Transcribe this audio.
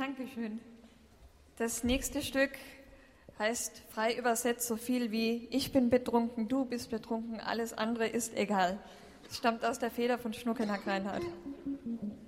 Dankeschön. Das nächste Stück heißt frei übersetzt so viel wie Ich bin betrunken, du bist betrunken, alles andere ist egal. Es stammt aus der Feder von Schnuckenack Reinhardt.